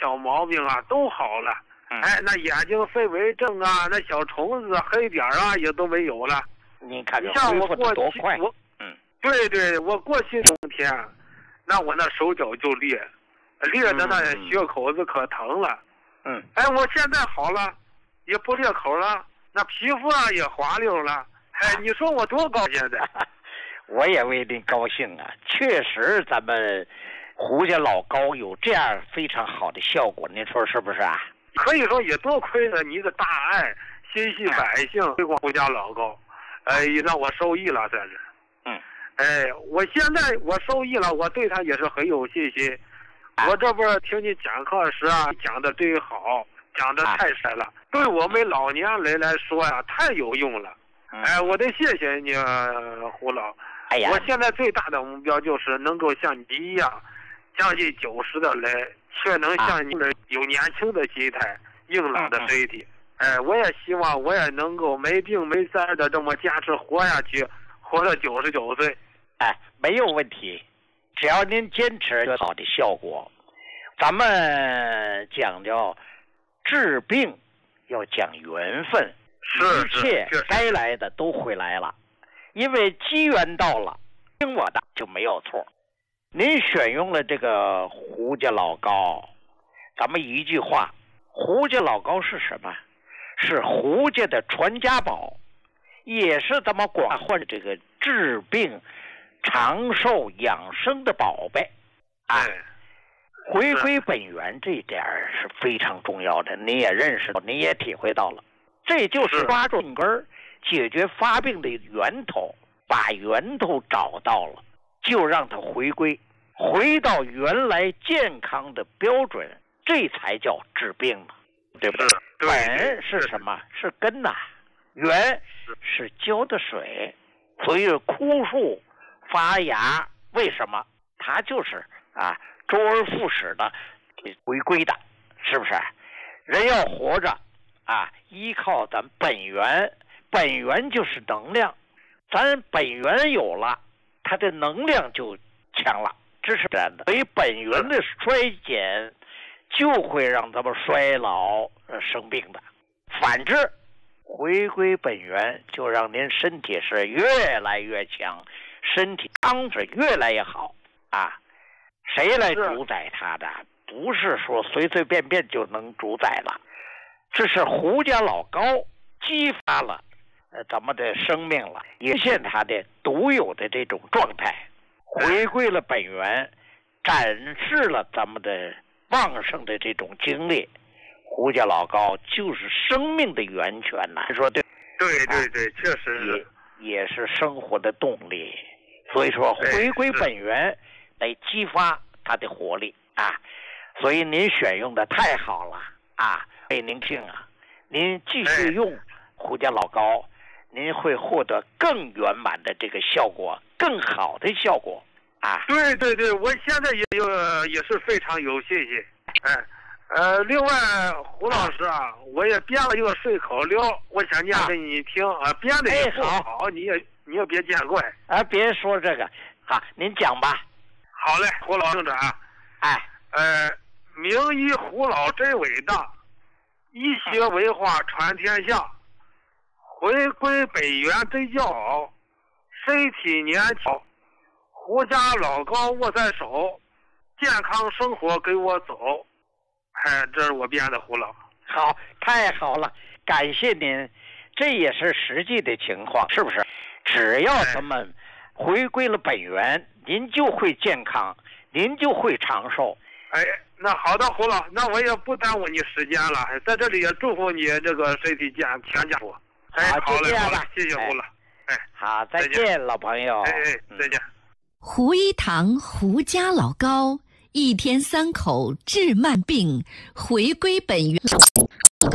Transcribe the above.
小毛病啊都好了。哎，那眼睛飞蚊症啊，那小虫子、黑点啊也都没有了。 你看你像我过多快！ 对对，我过去冬天，那我那手脚就裂的那血口子可疼了。哎，我现在好了，也不裂口了，那皮肤啊也滑溜了。哎，你说我多高兴的！ 我也为您高兴啊！确实，咱们胡家老高有这样非常好的效果，您说是不是啊？ 可以说也多亏了你一个大爱，心系百姓，推广胡家老高，让我受益了，这是。哎，我现在我受益了，我对他也是很有信心。我这不是听你讲课时啊，讲的真好，讲的太深了，对我们老年人来说呀，太有用了。哎，我得谢谢你，胡老。 哎呀， 我现在最大的目标就是能够像你一样，将近90的人，却能像你们有年轻的心态、硬朗的身体。哎，我也希望我也能够没病没灾的这么坚持活下去，活到99岁。 哎，没有问题，只要您坚持好的效果。咱们讲究治病要讲缘分，一切该来的都会来了，因为机缘到了，听我的就没有错。您选用了这个胡家老高，咱们一句话，胡家老高是什么？是胡家的传家宝，也是咱们广患这个治病长寿养生的宝贝。回归本源这一点是非常重要的，你也认识到，你也体会到了，这就是抓住根儿，解决发病的源头，把源头找到了，就让它回到原来健康的标准，这才叫治病嘛，对不对？本是什么？是根呐，源是浇的水，所以枯树发芽，为什么？它就是周而复始的回归的，是不是？人要活着依靠咱本源，本源就是能量，咱本源有了，它的能量就强了，这是这样的。所以本源的衰减就会让咱们衰老生病的。反之，回归本源就让您身体是越来越强，身体康是越来越好谁来主宰它的？不是说随随便便就能主宰了，这是胡家老高激发了咱们的生命了，也现它的独有的这种状态，回归了本源，展示了咱们的旺盛的这种经历。胡家老高就是生命的源泉呐，说对？ 对，确实也是生活的动力。所以说，回归本源来激发它的活力所以您选用的太好了为您听您继续用胡家老高，您会获得更圆满的这个效果，更好的效果对，我现在也是非常有信心。另外胡老师我也编了一个顺口溜，我想念给你听编的也不好，你也别见怪别说这个您讲吧。 好嘞，胡老听着名医胡老真伟大，医学文化传天下，回归本源真骄傲，身体年轻，胡家老高握在手，健康生活跟我走。这是我编的胡老。 好，太好了，感谢您，这也是实际的情况，是不是？只要咱们回归了本源，您就会健康，您就会长寿。 那好的，胡老，那我也不耽误你时间了，在这里也祝福你这个身体健康家福。好嘞，谢谢胡老。 好，再见，老朋友。 再见。 胡一堂胡家老高，1天3口治慢病，回归本源。